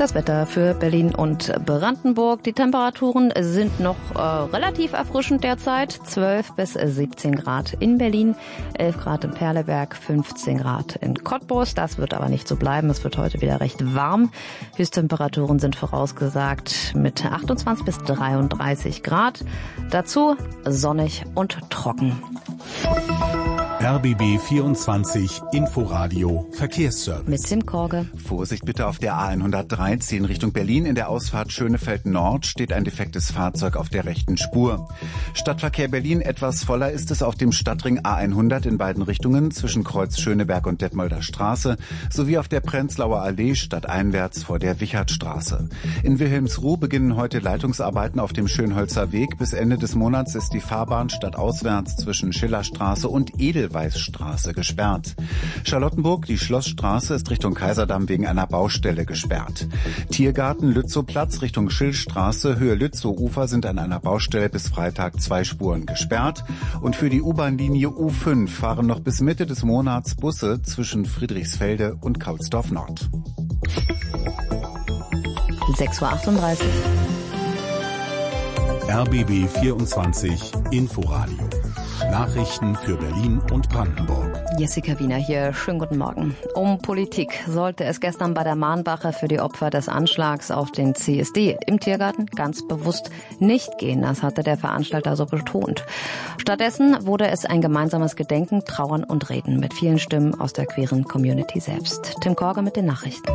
Das Wetter für Berlin und Brandenburg. Die Temperaturen sind noch relativ erfrischend derzeit. 12 bis 17 Grad in Berlin, 11 Grad in Perleberg, 15 Grad in Cottbus. Das wird aber nicht so bleiben. Es wird heute wieder recht warm. Höchsttemperaturen sind vorausgesagt mit 28 bis 33 Grad. Dazu sonnig und trocken. RBB 24 Inforadio Verkehrsservice. Mit Tim Korge. Vorsicht bitte auf der A113 Richtung Berlin. In der Ausfahrt Schönefeld Nord steht ein defektes Fahrzeug auf der rechten Spur. Stadtverkehr Berlin etwas voller ist es auf dem Stadtring A100 in beiden Richtungen zwischen Kreuz Schöneberg und Detmolder Straße sowie auf der Prenzlauer Allee stadteinwärts vor der Wichertstraße. In Wilhelmsruh beginnen heute Leitungsarbeiten auf dem Schönholzer Weg. Bis Ende des Monats ist die Fahrbahn stadtauswärts zwischen Schillerstraße und Edelweißstraße gesperrt. Charlottenburg, die Schlossstraße, ist Richtung Kaiserdamm wegen einer Baustelle gesperrt. Tiergarten, Lützowplatz Richtung Schillstraße, Höhe Lützow-Ufer sind an einer Baustelle bis Freitag 2 Spuren gesperrt. Und für die U-Bahn-Linie U5 fahren noch bis Mitte des Monats Busse zwischen Friedrichsfelde und Kaulsdorf Nord. 6:38 Uhr. RBB 24 Inforadio. Nachrichten für Berlin und Brandenburg. Jessica Wiener hier. Schönen guten Morgen. Um Politik sollte es gestern bei der Mahnwache für die Opfer des Anschlags auf den CSD im Tiergarten ganz bewusst nicht gehen. Das hatte der Veranstalter so betont. Stattdessen wurde es ein gemeinsames Gedenken, Trauern und Reden mit vielen Stimmen aus der queeren Community selbst. Tim Korge mit den Nachrichten.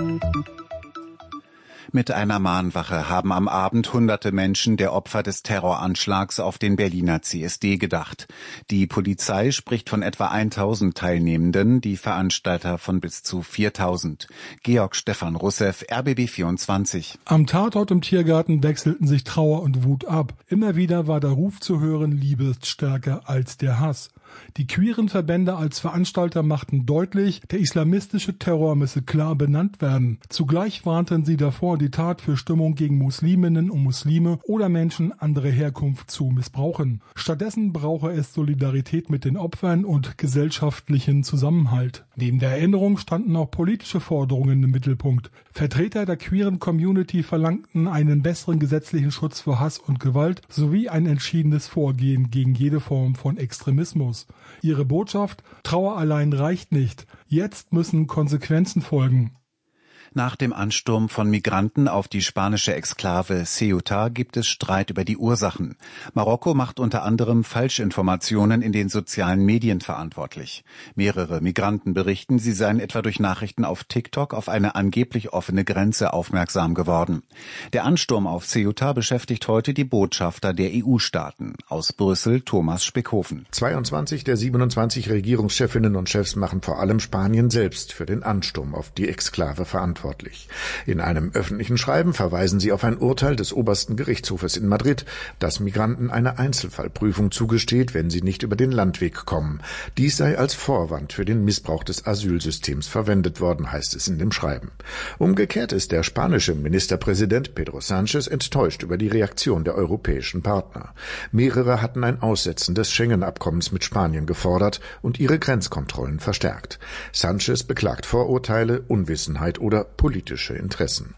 Mit einer Mahnwache haben am Abend hunderte Menschen der Opfer des Terroranschlags auf den Berliner CSD gedacht. Die Polizei spricht von etwa 1000 Teilnehmenden, die Veranstalter von bis zu 4000. Georg Stefan Russev, RBB 24. Am Tatort im Tiergarten wechselten sich Trauer und Wut ab. Immer wieder war der Ruf zu hören, Liebe ist stärker als der Hass. Die queeren Verbände als Veranstalter machten deutlich, der islamistische Terror müsse klar benannt werden. Zugleich warnten sie davor, die Tat für Stimmung gegen Musliminnen und Muslime oder Menschen anderer Herkunft zu missbrauchen. Stattdessen brauche es Solidarität mit den Opfern und gesellschaftlichen Zusammenhalt. Neben der Erinnerung standen auch politische Forderungen im Mittelpunkt. Vertreter der queeren Community verlangten einen besseren gesetzlichen Schutz vor Hass und Gewalt sowie ein entschiedenes Vorgehen gegen jede Form von Extremismus. Ihre Botschaft: Trauer allein reicht nicht. Jetzt müssen Konsequenzen folgen. Nach dem Ansturm von Migranten auf die spanische Exklave Ceuta gibt es Streit über die Ursachen. Marokko macht unter anderem Falschinformationen in den sozialen Medien verantwortlich. Mehrere Migranten berichten, sie seien etwa durch Nachrichten auf TikTok auf eine angeblich offene Grenze aufmerksam geworden. Der Ansturm auf Ceuta beschäftigt heute die Botschafter der EU-Staaten. Aus Brüssel Thomas Speckhofen. 22 der 27 Regierungschefinnen und Chefs machen vor allem Spanien selbst für den Ansturm auf die Exklave verantwortlich. In einem öffentlichen Schreiben verweisen sie auf ein Urteil des obersten Gerichtshofes in Madrid, das Migranten eine Einzelfallprüfung zugesteht, wenn sie nicht über den Landweg kommen. Dies sei als Vorwand für den Missbrauch des Asylsystems verwendet worden, heißt es in dem Schreiben. Umgekehrt ist der spanische Ministerpräsident Pedro Sánchez enttäuscht über die Reaktion der europäischen Partner. Mehrere hatten ein Aussetzen des Schengen-Abkommens mit Spanien gefordert und ihre Grenzkontrollen verstärkt. Sánchez beklagt Vorurteile, Unwissenheit oder politische Interessen.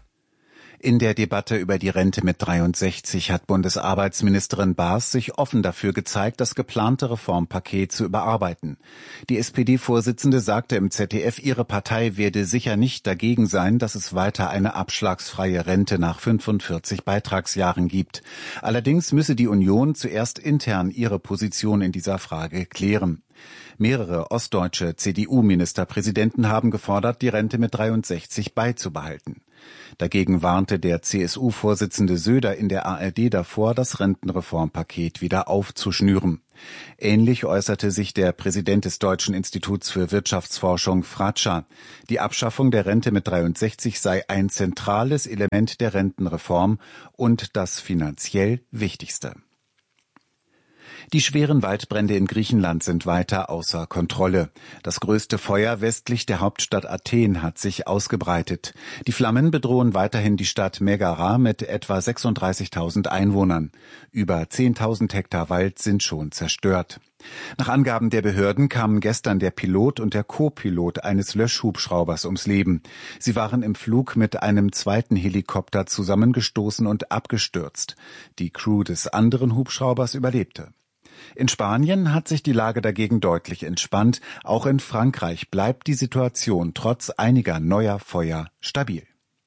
In der Debatte über die Rente mit 63 hat Bundesarbeitsministerin Baas sich offen dafür gezeigt, das geplante Reformpaket zu überarbeiten. Die SPD-Vorsitzende sagte im ZDF, ihre Partei werde sicher nicht dagegen sein, dass es weiter eine abschlagsfreie Rente nach 45 Beitragsjahren gibt. Allerdings müsse die Union zuerst intern ihre Position in dieser Frage klären. Mehrere ostdeutsche CDU-Ministerpräsidenten haben gefordert, die Rente mit 63 beizubehalten. Dagegen warnte der CSU-Vorsitzende Söder in der ARD davor, das Rentenreformpaket wieder aufzuschnüren. Ähnlich äußerte sich der Präsident des Deutschen Instituts für Wirtschaftsforschung Fratscher. Die Abschaffung der Rente mit 63 sei ein zentrales Element der Rentenreform und das finanziell wichtigste. Die schweren Waldbrände in Griechenland sind weiter außer Kontrolle. Das größte Feuer westlich der Hauptstadt Athen hat sich ausgebreitet. Die Flammen bedrohen weiterhin die Stadt Megara mit etwa 36.000 Einwohnern. Über 10.000 Hektar Wald sind schon zerstört. Nach Angaben der Behörden kamen gestern der Pilot und der Co-Pilot eines Löschhubschraubers ums Leben. Sie waren im Flug mit einem zweiten Helikopter zusammengestoßen und abgestürzt. Die Crew des anderen Hubschraubers überlebte. In Spanien hat sich die Lage dagegen deutlich entspannt. Auch in Frankreich bleibt die Situation trotz einiger neuer Feuer stabil.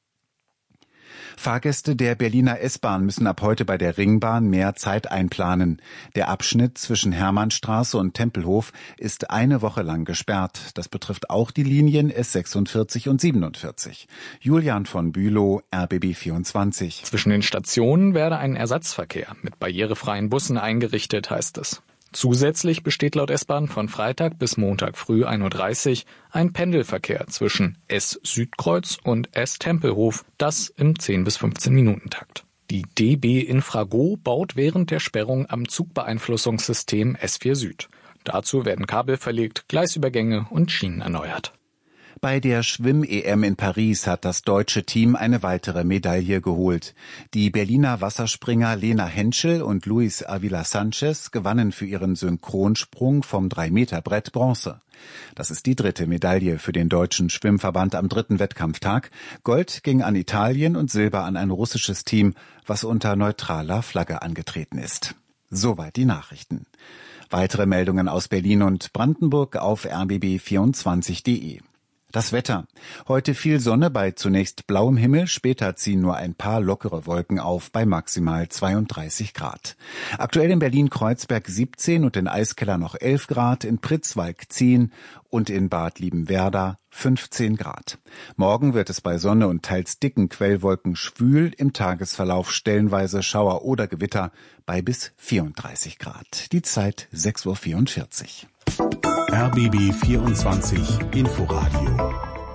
Fahrgäste der Berliner S-Bahn müssen ab heute bei der Ringbahn mehr Zeit einplanen. Der Abschnitt zwischen Hermannstraße und Tempelhof ist eine Woche lang gesperrt. Das betrifft auch die Linien S46 und 47. Julian von Bülow, RBB 24. Zwischen den Stationen werde ein Ersatzverkehr mit barrierefreien Bussen eingerichtet, heißt es. Zusätzlich besteht laut S-Bahn von Freitag bis Montag früh 1.30 Uhr ein Pendelverkehr zwischen S-Südkreuz und S-Tempelhof, das im 10- bis 15-Minuten-Takt. Die DB Infrago baut während der Sperrung am Zugbeeinflussungssystem S4 Süd. Dazu werden Kabel verlegt, Gleisübergänge und Schienen erneuert. Bei der Schwimm-EM in Paris hat das deutsche Team eine weitere Medaille geholt. Die Berliner Wasserspringer Lena Henschel und Luis Avila Sanchez gewannen für ihren Synchronsprung vom 3-Meter-Brett Bronze. Das ist die dritte Medaille für den deutschen Schwimmverband am dritten Wettkampftag. Gold ging an Italien und Silber an ein russisches Team, was unter neutraler Flagge angetreten ist. Soweit die Nachrichten. Weitere Meldungen aus Berlin und Brandenburg auf rbb24.de. Das Wetter. Heute viel Sonne bei zunächst blauem Himmel, später ziehen nur ein paar lockere Wolken auf bei maximal 32 Grad. Aktuell in Berlin-Kreuzberg 17 und in Eiskeller noch 11 Grad, in Pritzwalk 10 und in Bad Liebenwerda 15 Grad. Morgen wird es bei Sonne und teils dicken Quellwolken schwül, im Tagesverlauf stellenweise Schauer oder Gewitter bei bis 34 Grad. Die Zeit 6.44 Uhr. RBB 24 Inforadio.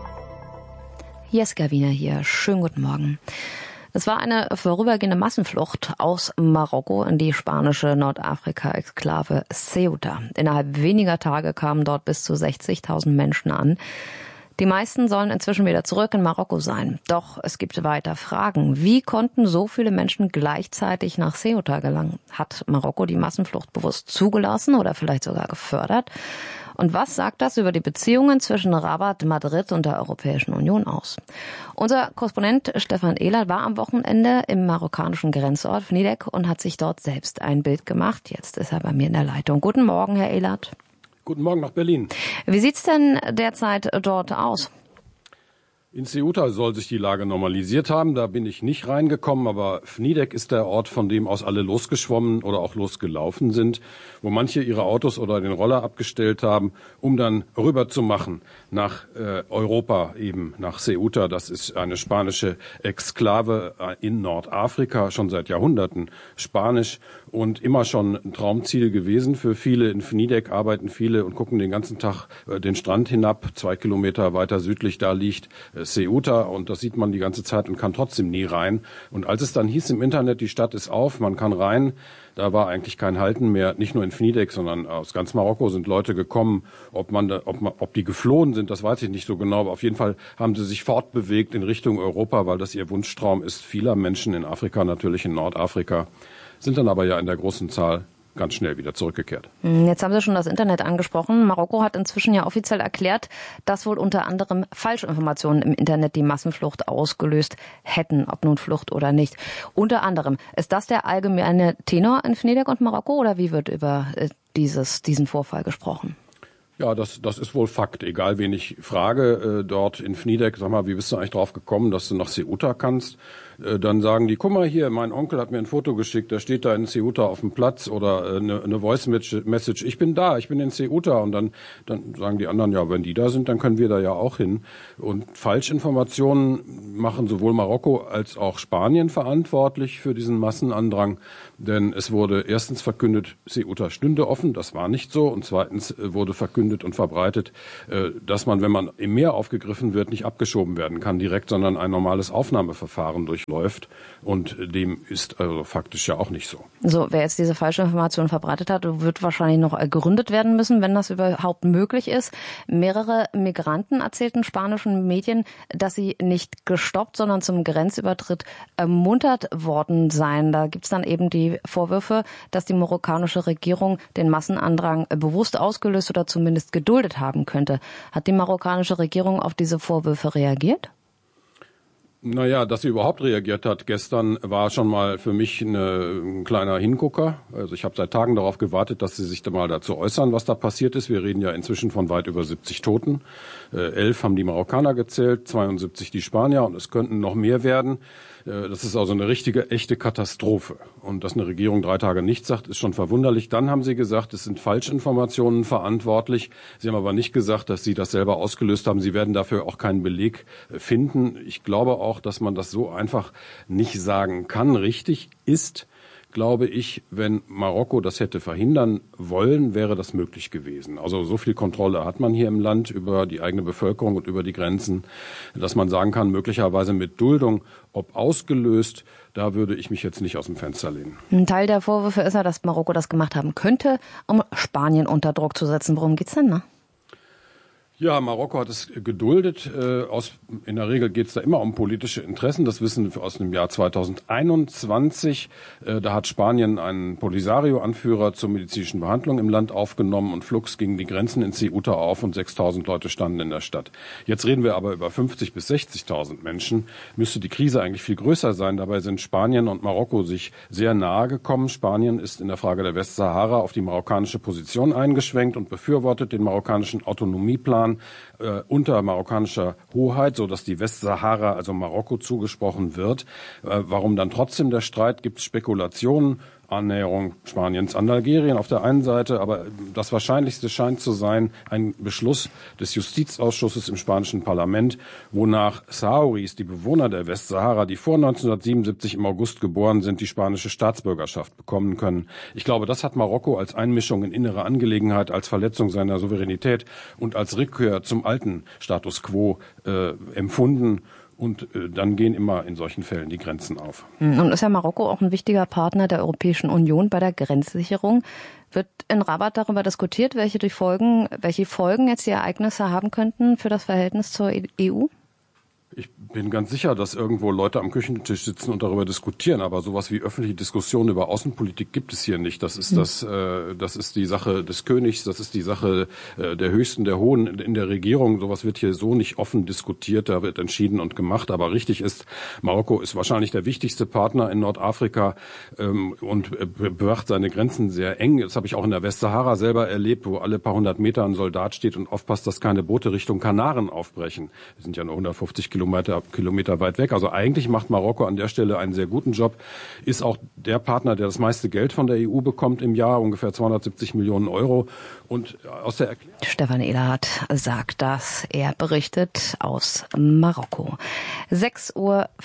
Jeska Wiener hier. Schönen guten Morgen. Es war eine vorübergehende Massenflucht aus Marokko in die spanische Nordafrika-Exklave Ceuta. Innerhalb weniger Tage kamen dort bis zu 60.000 Menschen an. Die meisten sollen inzwischen wieder zurück in Marokko sein. Doch es gibt weiter Fragen. Wie konnten so viele Menschen gleichzeitig nach Ceuta gelangen? Hat Marokko die Massenflucht bewusst zugelassen oder vielleicht sogar gefördert? Und was sagt das über die Beziehungen zwischen Rabat, Madrid und der Europäischen Union aus? Unser Korrespondent Stefan Ehlert war am Wochenende im marokkanischen Grenzort Fnidek und hat sich dort selbst ein Bild gemacht. Jetzt ist er bei mir in der Leitung. Guten Morgen, Herr Ehlert. Guten Morgen nach Berlin. Wie sieht's denn derzeit dort aus? In Ceuta soll sich die Lage normalisiert haben. Da bin ich nicht reingekommen, aber Fnidek ist der Ort, von dem aus alle losgeschwommen oder auch losgelaufen sind, wo manche ihre Autos oder den Roller abgestellt haben, um dann rüber zu machen nach Europa, eben nach Ceuta. Das ist eine spanische Exklave in Nordafrika, schon seit Jahrhunderten Spanisch und immer schon ein Traumziel gewesen für viele. In Fnidek arbeiten viele und gucken den ganzen Tag den Strand hinab. 2 Kilometer weiter südlich, da liegt Ceuta und das sieht man die ganze Zeit und kann trotzdem nie rein. Und als es dann hieß im Internet, die Stadt ist auf, man kann rein, da war eigentlich kein Halten mehr, nicht nur in Fnidek, sondern aus ganz Marokko sind Leute gekommen. Ob die geflohen sind, das weiß ich nicht so genau, aber auf jeden Fall haben sie sich fortbewegt in Richtung Europa, weil das ihr Wunschtraum ist, vieler Menschen in Afrika, natürlich in Nordafrika, sind dann aber ja in der großen Zahl ganz schnell wieder zurückgekehrt. Jetzt haben Sie schon das Internet angesprochen. Marokko hat inzwischen ja offiziell erklärt, dass wohl unter anderem Falschinformationen im Internet die Massenflucht ausgelöst hätten, ob nun Flucht oder nicht. Unter anderem, ist das der allgemeine Tenor in Fnidek und Marokko oder wie wird über diesen Vorfall gesprochen? Ja, das ist wohl Fakt. Egal, wen ich frage, dort in Fnidek, sag mal, wie bist du eigentlich drauf gekommen, dass du nach Ceuta kannst? Dann sagen die, guck mal hier, mein Onkel hat mir ein Foto geschickt, der steht da in Ceuta auf dem Platz oder eine Voice Message, ich bin da, ich bin in Ceuta und dann sagen die anderen, ja, wenn die da sind, dann können wir da ja auch hin. Und Falschinformationen machen sowohl Marokko als auch Spanien verantwortlich für diesen Massenandrang, denn es wurde erstens verkündet, Ceuta stünde offen, das war nicht so und zweitens wurde verkündet, verkündet und verbreitet, dass man, wenn man im Meer aufgegriffen wird, nicht abgeschoben werden kann direkt, sondern ein normales Aufnahmeverfahren durchläuft. Und dem ist also faktisch ja auch nicht so. So, wer jetzt diese falsche Information verbreitet hat, wird wahrscheinlich noch ergründet werden müssen, wenn das überhaupt möglich ist. Mehrere Migranten erzählten spanischen Medien, dass sie nicht gestoppt, sondern zum Grenzübertritt ermuntert worden seien. Da gibt's dann eben die Vorwürfe, dass die marokkanische Regierung den Massenandrang bewusst ausgelöst oder zumindest geduldet haben könnte. Hat die marokkanische Regierung auf diese Vorwürfe reagiert? Naja, dass sie überhaupt reagiert hat gestern, war schon mal für mich ein kleiner Hingucker. Also ich habe seit Tagen darauf gewartet, dass sie sich da mal dazu äußern, was da passiert ist. Wir reden ja inzwischen von weit über 70 Toten. 11 haben die Marokkaner gezählt, 72 die Spanier und es könnten noch mehr werden. Das ist also eine richtige, echte Katastrophe. Und dass eine Regierung 3 Tage nichts sagt, ist schon verwunderlich. Dann haben sie gesagt, es sind Falschinformationen verantwortlich. Sie haben aber nicht gesagt, dass sie das selber ausgelöst haben. Sie werden dafür auch keinen Beleg finden. Ich glaube auch, dass man das so einfach nicht sagen kann. Richtig ist, glaube ich, wenn Marokko das hätte verhindern wollen, wäre das möglich gewesen. Also so viel Kontrolle hat man hier im Land über die eigene Bevölkerung und über die Grenzen, dass man sagen kann, möglicherweise mit Duldung, ob ausgelöst, da würde ich mich jetzt nicht aus dem Fenster lehnen. Ein Teil der Vorwürfe ist ja, dass Marokko das gemacht haben könnte, um Spanien unter Druck zu setzen. Worum geht's denn, ne? Ja, Marokko hat es geduldet. In der Regel geht es da immer um politische Interessen. Das wissen wir aus dem Jahr 2021. Da hat Spanien einen Polisario-Anführer zur medizinischen Behandlung im Land aufgenommen und flugs gingen die Grenzen in Ceuta auf und 6.000 Leute standen in der Stadt. Jetzt reden wir aber über 50.000 bis 60.000 Menschen. Müsste die Krise eigentlich viel größer sein. Dabei sind Spanien und Marokko sich sehr nahe gekommen. Spanien ist in der Frage der Westsahara auf die marokkanische Position eingeschwenkt und befürwortet den marokkanischen Autonomieplan unter marokkanischer Hoheit, so dass die Westsahara, also Marokko, zugesprochen wird. Warum dann trotzdem der Streit? Gibt es Spekulationen? Annäherung Spaniens an Algerien auf der einen Seite, aber das Wahrscheinlichste scheint zu sein, ein Beschluss des Justizausschusses im spanischen Parlament, wonach Sahrawis, die Bewohner der Westsahara, die vor 1977 im August geboren sind, die spanische Staatsbürgerschaft bekommen können. Ich glaube, das hat Marokko als Einmischung in innere Angelegenheit, als Verletzung seiner Souveränität und als Rückkehr zum alten Status quo empfunden. Und dann gehen immer in solchen Fällen die Grenzen auf. Und ist ja Marokko auch ein wichtiger Partner der Europäischen Union bei der Grenzsicherung. Wird in Rabat darüber diskutiert, welche Folgen jetzt die Ereignisse haben könnten für das Verhältnis zur EU? Ich bin ganz sicher, dass irgendwo Leute am Küchentisch sitzen und darüber diskutieren, aber sowas wie öffentliche Diskussionen über Außenpolitik gibt es hier nicht. Das ist das ist die Sache des Königs, das ist die Sache der Höchsten, der Hohen in der Regierung. Sowas wird hier so nicht offen diskutiert, da wird entschieden und gemacht. Aber richtig ist, Marokko ist wahrscheinlich der wichtigste Partner in Nordafrika und bewacht seine Grenzen sehr eng. Das habe ich auch in der Westsahara selber erlebt, wo alle paar hundert Meter ein Soldat steht und aufpasst, dass keine Boote Richtung Kanaren aufbrechen. Wir sind ja nur 150 Kilometer weit weg. Also eigentlich macht Marokko an der Stelle einen sehr guten Job, ist auch der Partner, der das meiste Geld von der EU bekommt im Jahr, ungefähr 270 Millionen Euro. Und aus der Stefan Ehlhardt sagt das. Er berichtet aus Marokko. 6.50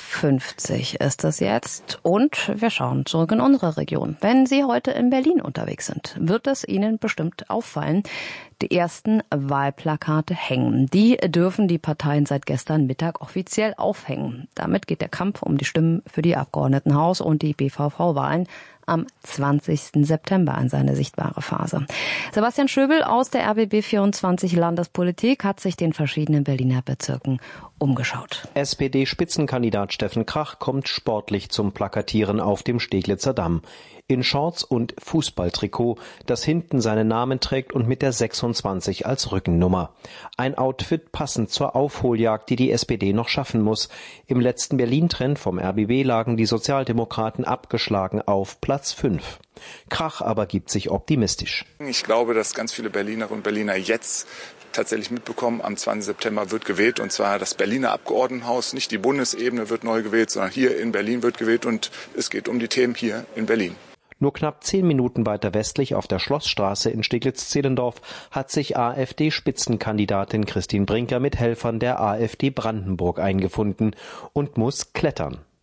Uhr ist es jetzt und wir schauen zurück in unsere Region. Wenn Sie heute in Berlin unterwegs sind, wird es Ihnen bestimmt auffallen. Die ersten Wahlplakate hängen. Die dürfen die Parteien seit gestern Mittag offiziell aufhängen. Damit geht der Kampf um die Stimmen für die Abgeordnetenhaus- und die BVV-Wahlen am 20. September in seine sichtbare Phase. Sebastian Schöbel aus der RBB24 Landespolitik hat sich den verschiedenen Berliner Bezirken umgeschaut. SPD-Spitzenkandidat Steffen Krach kommt sportlich zum Plakatieren auf dem Steglitzer Damm. In Shorts und Fußballtrikot, das hinten seinen Namen trägt und mit der 26 als Rückennummer. Ein Outfit passend zur Aufholjagd, die die SPD noch schaffen muss. Im letzten Berlin-Trend vom RBB lagen die Sozialdemokraten abgeschlagen auf Platz 5. Krach aber gibt sich optimistisch. Ich glaube, dass ganz viele Berlinerinnen und Berliner jetzt tatsächlich mitbekommen, am 20. September wird gewählt, und zwar das Berliner Abgeordnetenhaus, nicht die Bundesebene wird neu gewählt, sondern hier in Berlin wird gewählt und es geht um die Themen hier in Berlin. Nur knapp 10 Minuten weiter westlich auf der Schlossstraße in Steglitz-Zehlendorf hat sich AfD-Spitzenkandidatin Christine Brinker mit Helfern der AfD Brandenburg eingefunden und muss klettern.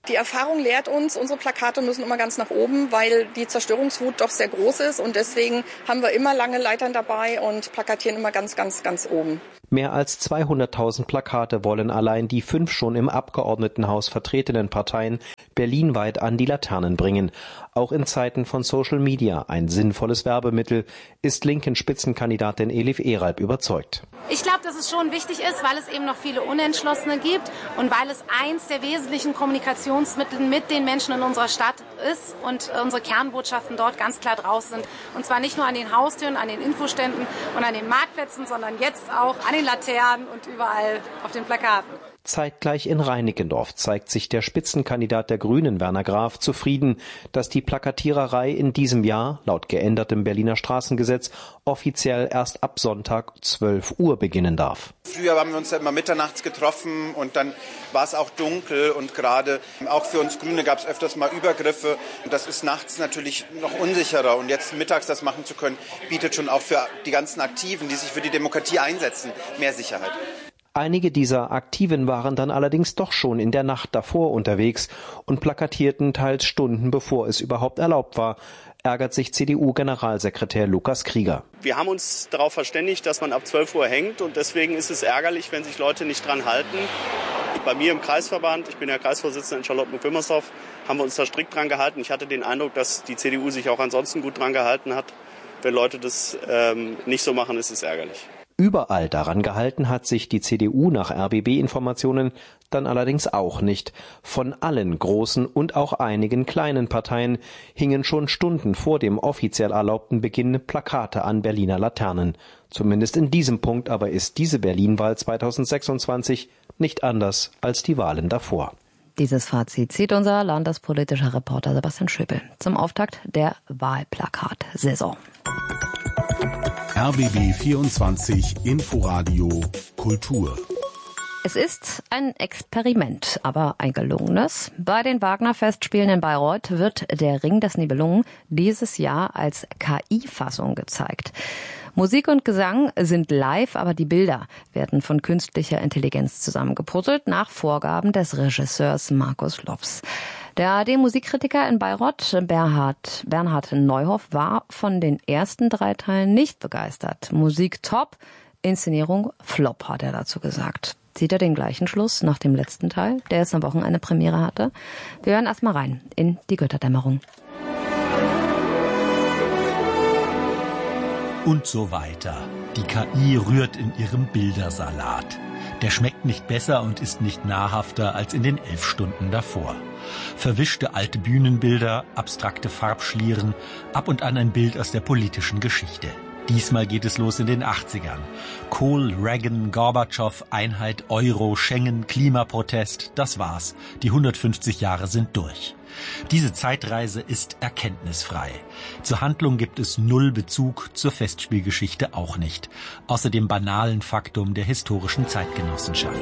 Die Erfahrung lehrt uns, unsere Plakate müssen immer ganz nach oben, weil die Zerstörungswut doch sehr groß ist. Und deswegen haben wir immer lange Leitern dabei und plakatieren immer ganz, ganz, ganz oben. Mehr als 200.000 Plakate wollen allein die 5 schon im Abgeordnetenhaus vertretenen Parteien berlinweit an die Laternen bringen. Auch in Zeiten von Social Media ein sinnvolles Werbemittel, ist linken Spitzenkandidatin Elif Eralp überzeugt. Ich glaube, dass es schon wichtig ist, weil es eben noch viele Unentschlossene gibt und weil es eins der wesentlichen Kommunikationsmittel mit den Menschen in unserer Stadt ist und unsere Kernbotschaften dort ganz klar draußen sind. Und zwar nicht nur an den Haustüren, an den Infoständen und an den Marktplätzen, sondern jetzt auch an den Laternen und überall auf den Plakaten. Zeitgleich in Reinickendorf zeigt sich der Spitzenkandidat der Grünen, Werner Graf, zufrieden, dass die Plakatiererei in diesem Jahr, laut geändertem Berliner Straßengesetz, offiziell erst ab Sonntag 12 Uhr beginnen darf. Früher haben wir uns ja immer mitternachts getroffen und dann war es auch dunkel und gerade auch für uns Grüne gab es öfters mal Übergriffe. Das ist nachts natürlich noch unsicherer und jetzt mittags das machen zu können, bietet schon auch für die ganzen Aktiven, die sich für die Demokratie einsetzen, mehr Sicherheit. Einige dieser Aktiven waren dann allerdings doch schon in der Nacht davor unterwegs und plakatierten teils Stunden, bevor es überhaupt erlaubt war, ärgert sich CDU-Generalsekretär Lukas Krieger. Wir haben uns darauf verständigt, dass man ab 12 Uhr hängt und deswegen ist es ärgerlich, wenn sich Leute nicht dran halten. Bei mir im Kreisverband, ich bin ja Kreisvorsitzender in Charlottenburg-Wilmersdorf, haben wir uns da strikt dran gehalten. Ich hatte den Eindruck, dass die CDU sich auch ansonsten gut dran gehalten hat. Wenn Leute das nicht so machen, ist es ärgerlich. Überall daran gehalten hat sich die CDU nach RBB-Informationen dann allerdings auch nicht. Von allen großen und auch einigen kleinen Parteien hingen schon Stunden vor dem offiziell erlaubten Beginn Plakate an Berliner Laternen. Zumindest in diesem Punkt aber ist diese Berlin-Wahl 2026 nicht anders als die Wahlen davor. Dieses Fazit zieht unser landespolitischer Reporter Sebastian Schöpel zum Auftakt der Wahlplakatsaison. RBB 24 Inforadio Kultur. Es ist ein Experiment, aber ein gelungenes. Bei den Wagner-Festspielen in Bayreuth wird der Ring des Nibelungen dieses Jahr als KI-Fassung gezeigt. Musik und Gesang sind live, aber die Bilder werden von künstlicher Intelligenz zusammengepuzzelt nach Vorgaben des Regisseurs Markus Loffs. Der ARD-Musikkritiker in Bayreuth, Bernhard Neuhoff, war von den ersten 3 Teilen nicht begeistert. Musik top, Inszenierung flop, hat er dazu gesagt. Zieht er den gleichen Schluss nach dem letzten Teil, der jetzt am Wochenende Premiere hatte? Wir hören erstmal rein in die Götterdämmerung. Und so weiter. Die KI rührt in ihrem Bildersalat. Der schmeckt nicht besser und ist nicht nahrhafter als in den 11 Stunden davor. Verwischte alte Bühnenbilder, abstrakte Farbschlieren, ab und an ein Bild aus der politischen Geschichte. Diesmal geht es los in den 80ern. Kohl, Reagan, Gorbatschow, Einheit, Euro, Schengen, Klimaprotest, das war's. Die 150 Jahre sind durch. Diese Zeitreise ist erkenntnisfrei. Zur Handlung gibt es 0 Bezug, zur Festspielgeschichte auch nicht. Außer dem banalen Faktum der historischen Zeitgenossenschaft.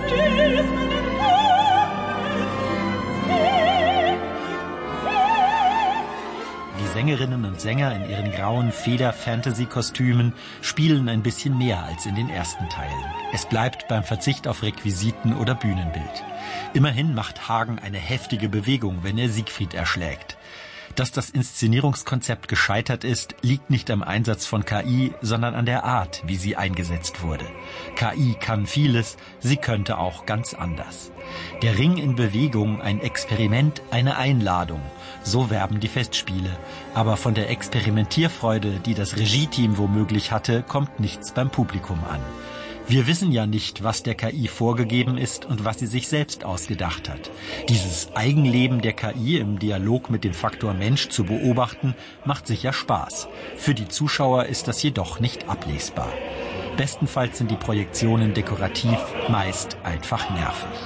Die Sängerinnen und Sänger in ihren grauen Feder-Fantasy-Kostümen spielen ein bisschen mehr als in den ersten Teilen. Es bleibt beim Verzicht auf Requisiten oder Bühnenbild. Immerhin macht Hagen eine heftige Bewegung, wenn er Siegfried erschlägt. Dass das Inszenierungskonzept gescheitert ist, liegt nicht am Einsatz von KI, sondern an der Art, wie sie eingesetzt wurde. KI kann vieles, sie könnte auch ganz anders. Der Ring in Bewegung, ein Experiment, eine Einladung. So werben die Festspiele. Aber von der Experimentierfreude, die das Regie-Team womöglich hatte, kommt nichts beim Publikum an. Wir wissen ja nicht, was der KI vorgegeben ist und was sie sich selbst ausgedacht hat. Dieses Eigenleben der KI im Dialog mit dem Faktor Mensch zu beobachten, macht sicher Spaß. Für die Zuschauer ist das jedoch nicht ablesbar. Bestenfalls sind die Projektionen dekorativ, meist einfach nervig.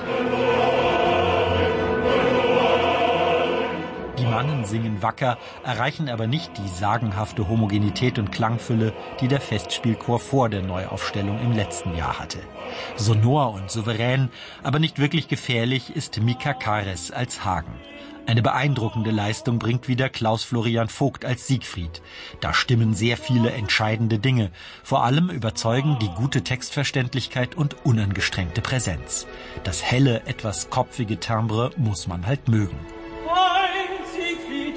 Die Mannen singen wacker, erreichen aber nicht die sagenhafte Homogenität und Klangfülle, die der Festspielchor vor der Neuaufstellung im letzten Jahr hatte. Sonor und souverän, aber nicht wirklich gefährlich ist Mika Kares als Hagen. Eine beeindruckende Leistung bringt wieder Klaus Florian Vogt als Siegfried. Da stimmen sehr viele entscheidende Dinge. Vor allem überzeugen die gute Textverständlichkeit und unangestrengte Präsenz. Das helle, etwas kopfige Timbre muss man halt mögen.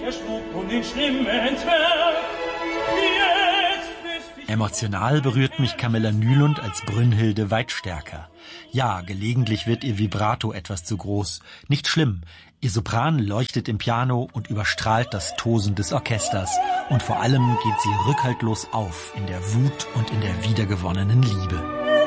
Emotional berührt mich Camilla Nylund als Brünnhilde weit stärker. Ja, gelegentlich wird ihr Vibrato etwas zu groß. Nicht schlimm. Ihr Sopran leuchtet im Piano und überstrahlt das Tosen des Orchesters. Und vor allem geht sie rückhaltlos auf in der Wut und in der wiedergewonnenen Liebe.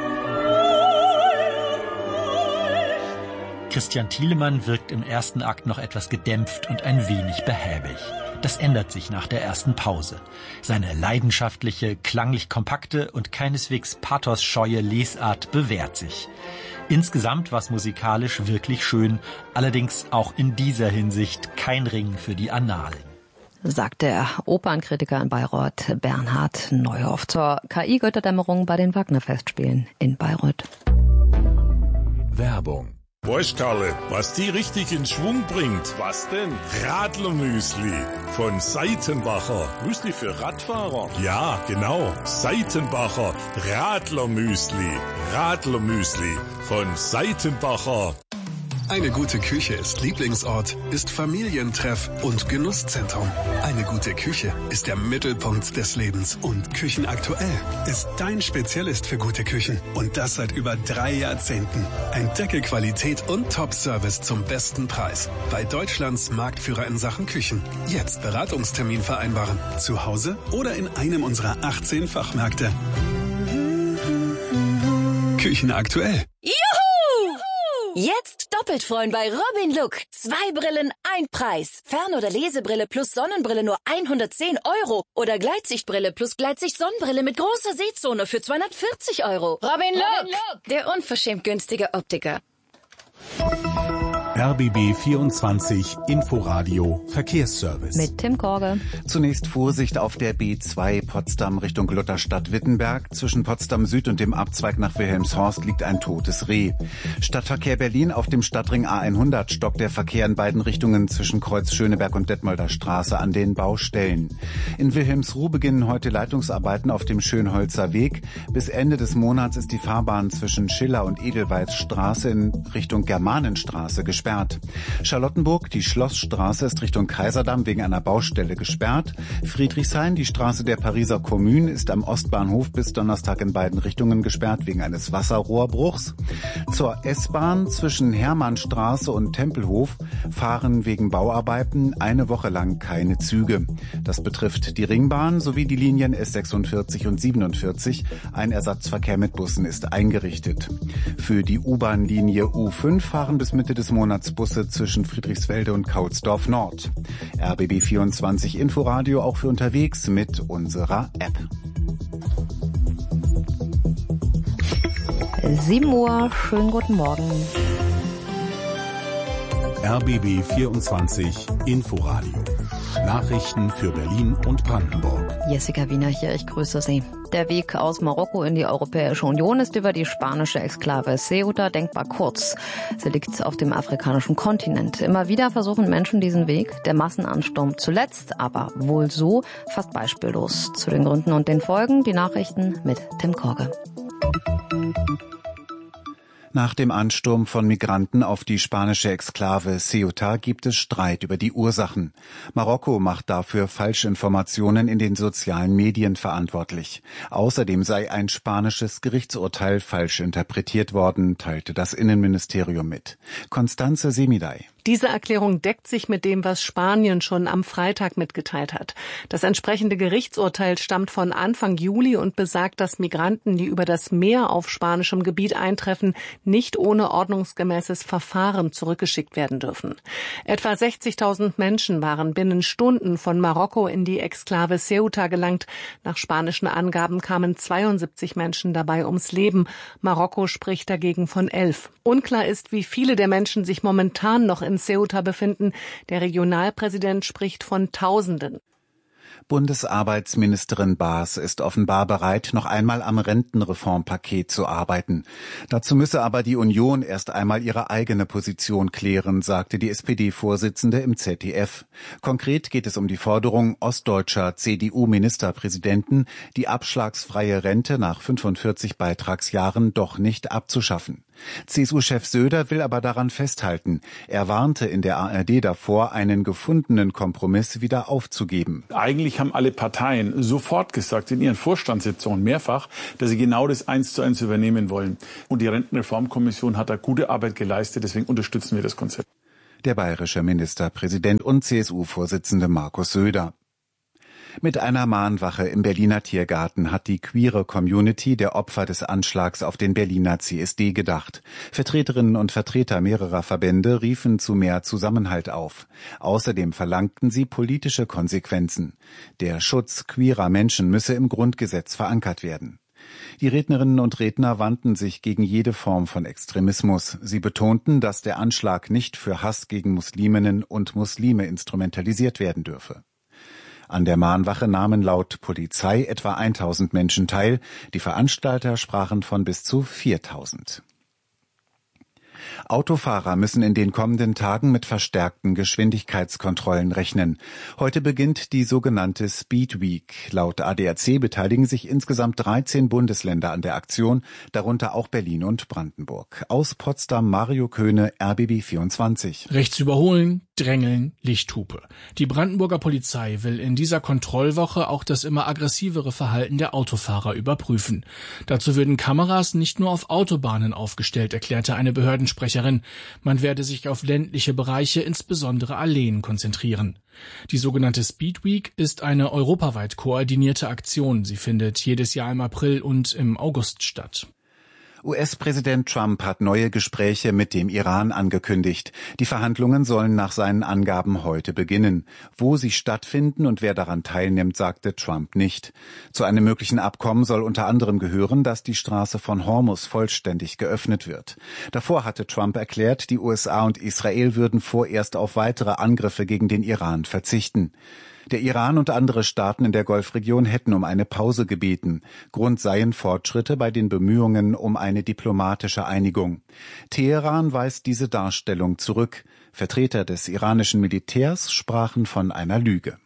Christian Thielemann wirkt im ersten Akt noch etwas gedämpft und ein wenig behäbig. Das ändert sich nach der ersten Pause. Seine leidenschaftliche, klanglich kompakte und keineswegs pathosscheue Lesart bewährt sich. Insgesamt war es musikalisch wirklich schön, allerdings auch in dieser Hinsicht kein Ring für die Annalen. Sagt der Opernkritiker in Bayreuth Bernhard Neuhoff zur KI-Götterdämmerung bei den Wagner-Festspielen in Bayreuth. Werbung. Weißt Karle, was die richtig in Schwung bringt? Was denn? Radlermüsli von Seitenbacher. Müsli für Radfahrer? Ja, genau. Seitenbacher Radlermüsli. Radlermüsli von Seitenbacher. Eine gute Küche ist Lieblingsort, ist Familientreff und Genusszentrum. Eine gute Küche ist der Mittelpunkt des Lebens. Und Küchenaktuell ist dein Spezialist für gute Küchen. Und das seit über 3 Jahrzehnten. Entdecke Qualität und Top-Service zum besten Preis. Bei Deutschlands Marktführer in Sachen Küchen. Jetzt Beratungstermin vereinbaren. Zu Hause oder in einem unserer 18 Fachmärkte. Küchenaktuell. Juhu! Jetzt doppelt freuen bei Robin Look. 2 Brillen, 1 Preis. Fern- oder Lesebrille plus Sonnenbrille nur 110 €. Oder Gleitsichtbrille plus Gleitsicht-Sonnenbrille mit großer Sehzone für 240 €. Robin Look, der unverschämt günstige Optiker. RBB 24 Inforadio Verkehrsservice. Mit Tim Korge. Zunächst Vorsicht auf der B2 Potsdam Richtung Lutherstadt-Wittenberg. Zwischen Potsdam Süd und dem Abzweig nach Wilhelmshorst liegt ein totes Reh. Stadtverkehr Berlin auf dem Stadtring A100 stockt der Verkehr in beiden Richtungen zwischen Kreuz Schöneberg und Detmolder Straße an den Baustellen. In Wilhelmsruh beginnen heute Leitungsarbeiten auf dem Schönholzer Weg. Bis Ende des Monats ist die Fahrbahn zwischen Schiller und Edelweißstraße in Richtung Germanenstraße gesperrt. Charlottenburg, die Schlossstraße, ist Richtung Kaiserdamm wegen einer Baustelle gesperrt. Friedrichshain, die Straße der Pariser Kommune, ist am Ostbahnhof bis Donnerstag in beiden Richtungen gesperrt wegen eines Wasserrohrbruchs. Zur S-Bahn zwischen Hermannstraße und Tempelhof fahren wegen Bauarbeiten eine Woche lang keine Züge. Das betrifft die Ringbahn sowie die Linien S46 und 47. Ein Ersatzverkehr mit Bussen ist eingerichtet. Für die U-Bahn-Linie U5 fahren bis Mitte des Monats Busse zwischen Friedrichswelde und Kaulsdorf Nord. RBB 24 Inforadio auch für unterwegs mit unserer App. 7 Uhr, schönen guten Morgen. RBB 24 Inforadio. Nachrichten für Berlin und Brandenburg. Jessica Wiener hier, ich grüße Sie. Der Weg aus Marokko in die Europäische Union ist über die spanische Exklave Ceuta denkbar kurz. Sie liegt auf dem afrikanischen Kontinent. Immer wieder versuchen Menschen diesen Weg. Der Massenansturm zuletzt, aber wohl so, fast beispiellos. Zu den Gründen und den Folgen die Nachrichten mit Tim Korge. Nach dem Ansturm von Migranten auf die spanische Exklave Ceuta gibt es Streit über die Ursachen. Marokko macht dafür Falschinformationen in den sozialen Medien verantwortlich. Außerdem sei ein spanisches Gerichtsurteil falsch interpretiert worden, teilte das Innenministerium mit. Constanze Semidai. Diese Erklärung deckt sich mit dem, was Spanien schon am Freitag mitgeteilt hat. Das entsprechende Gerichtsurteil stammt von Anfang Juli und besagt, dass Migranten, die über das Meer auf spanischem Gebiet eintreffen, nicht ohne ordnungsgemäßes Verfahren zurückgeschickt werden dürfen. Etwa 60.000 Menschen waren binnen Stunden von Marokko in die Exklave Ceuta gelangt. Nach spanischen Angaben kamen 72 Menschen dabei ums Leben. Marokko spricht dagegen von 11. Unklar ist, wie viele der Menschen sich momentan noch in Ceuta befinden. Der Regionalpräsident spricht von Tausenden. Bundesarbeitsministerin Baas ist offenbar bereit, noch einmal am Rentenreformpaket zu arbeiten. Dazu müsse aber die Union erst einmal ihre eigene Position klären, sagte die SPD-Vorsitzende im ZDF. Konkret geht es um die Forderung ostdeutscher CDU-Ministerpräsidenten, die abschlagsfreie Rente nach 45 Beitragsjahren doch nicht abzuschaffen. CSU-Chef Söder will aber daran festhalten. Er warnte in der ARD davor, einen gefundenen Kompromiss wieder aufzugeben. Eigentlich haben alle Parteien sofort gesagt, in ihren Vorstandssitzungen mehrfach, dass sie genau das 1:1 übernehmen wollen. Und die Rentenreformkommission hat da gute Arbeit geleistet, deswegen unterstützen wir das Konzept. Der bayerische Ministerpräsident und CSU-Vorsitzende Markus Söder. Mit einer Mahnwache im Berliner Tiergarten hat die queere Community der Opfer des Anschlags auf den Berliner CSD gedacht. Vertreterinnen und Vertreter mehrerer Verbände riefen zu mehr Zusammenhalt auf. Außerdem verlangten sie politische Konsequenzen. Der Schutz queerer Menschen müsse im Grundgesetz verankert werden. Die Rednerinnen und Redner wandten sich gegen jede Form von Extremismus. Sie betonten, dass der Anschlag nicht für Hass gegen Musliminnen und Muslime instrumentalisiert werden dürfe. An der Mahnwache nahmen laut Polizei etwa 1000 Menschen teil. Die Veranstalter sprachen von bis zu 4000. Autofahrer müssen in den kommenden Tagen mit verstärkten Geschwindigkeitskontrollen rechnen. Heute beginnt die sogenannte Speed Week. Laut ADAC beteiligen sich insgesamt 13 Bundesländer an der Aktion, darunter auch Berlin und Brandenburg. Aus Potsdam Mario Köhne, RBB 24. Rechts überholen, drängeln, Lichthupe. Die Brandenburger Polizei will in dieser Kontrollwoche auch das immer aggressivere Verhalten der Autofahrer überprüfen. Dazu würden Kameras nicht nur auf Autobahnen aufgestellt, erklärte eine Behördensprecherin. Man werde sich auf ländliche Bereiche, insbesondere Alleen, konzentrieren. Die sogenannte Speed Week ist eine europaweit koordinierte Aktion. Sie findet jedes Jahr im April und im August statt. US-Präsident Trump hat neue Gespräche mit dem Iran angekündigt. Die Verhandlungen sollen nach seinen Angaben heute beginnen. Wo sie stattfinden und wer daran teilnimmt, sagte Trump nicht. Zu einem möglichen Abkommen soll unter anderem gehören, dass die Straße von Hormuz vollständig geöffnet wird. Davor hatte Trump erklärt, die USA und Israel würden vorerst auf weitere Angriffe gegen den Iran verzichten. Der Iran und andere Staaten in der Golfregion hätten um eine Pause gebeten. Grund seien Fortschritte bei den Bemühungen um eine diplomatische Einigung. Teheran weist diese Darstellung zurück. Vertreter des iranischen Militärs sprachen von einer Lüge.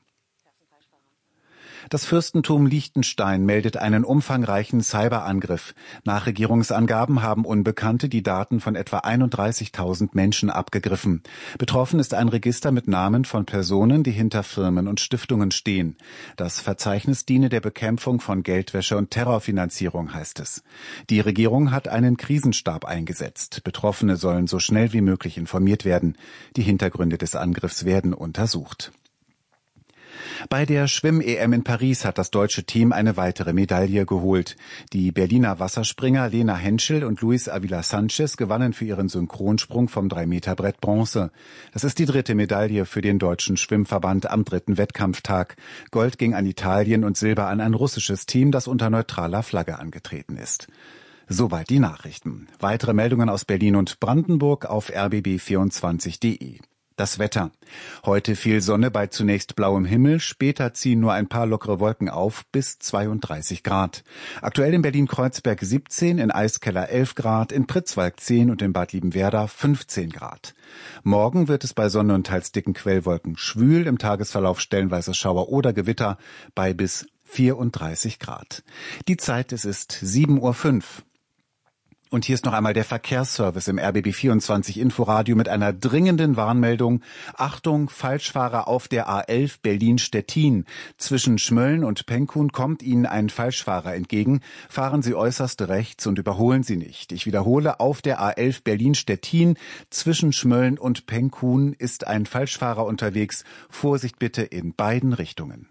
Das Fürstentum Liechtenstein meldet einen umfangreichen Cyberangriff. Nach Regierungsangaben haben Unbekannte die Daten von etwa 31.000 Menschen abgegriffen. Betroffen ist ein Register mit Namen von Personen, die hinter Firmen und Stiftungen stehen. Das Verzeichnis diene der Bekämpfung von Geldwäsche und Terrorfinanzierung, heißt es. Die Regierung hat einen Krisenstab eingesetzt. Betroffene sollen so schnell wie möglich informiert werden. Die Hintergründe des Angriffs werden untersucht. Bei der Schwimm-EM in Paris hat das deutsche Team eine weitere Medaille geholt. Die Berliner Wasserspringer Lena Henschel und Luis Avila Sanchez gewannen für ihren Synchronsprung vom 3-Meter-Brett Bronze. Das ist die dritte Medaille für den deutschen Schwimmverband am dritten Wettkampftag. Gold ging an Italien und Silber an ein russisches Team, das unter neutraler Flagge angetreten ist. Soweit die Nachrichten. Weitere Meldungen aus Berlin und Brandenburg auf rbb24.de. Das Wetter. Heute viel Sonne bei zunächst blauem Himmel, später ziehen nur ein paar lockere Wolken auf, bis 32 Grad. Aktuell in Berlin-Kreuzberg 17, in Eiskeller 11 Grad, in Pritzwalk 10 und in Bad Liebenwerda 15 Grad. Morgen wird es bei Sonne und teils dicken Quellwolken schwül, im Tagesverlauf stellenweise Schauer oder Gewitter bei bis 34 Grad. Die Zeit, es ist 7:05 Uhr. Und hier ist noch einmal der Verkehrsservice im RBB24 Inforadio mit einer dringenden Warnmeldung. Achtung, Falschfahrer auf der A11 Berlin-Stettin. Zwischen Schmölln und Penkhuhn kommt Ihnen ein Falschfahrer entgegen. Fahren Sie äußerst rechts und überholen Sie nicht. Ich wiederhole, auf der A11 Berlin-Stettin zwischen Schmölln und Penkhuhn ist ein Falschfahrer unterwegs. Vorsicht bitte in beiden Richtungen.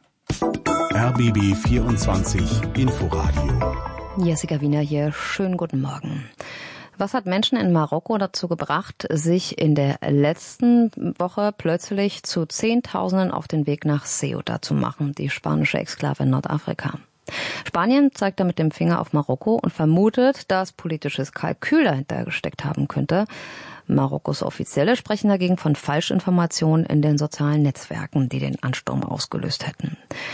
RBB24 Inforadio. Jessica Wiener hier. Schönen guten Morgen. Was hat Menschen in Marokko dazu gebracht, sich in der letzten Woche plötzlich zu Zehntausenden auf den Weg nach Ceuta zu machen, die spanische Exklave in Nordafrika? Spanien zeigt da mit dem Finger auf Marokko und vermutet, dass politisches Kalkül dahinter gesteckt haben könnte. Marokkos Offizielle sprechen dagegen von Falschinformationen in den sozialen Netzwerken, die den Ansturm ausgelöst hätten.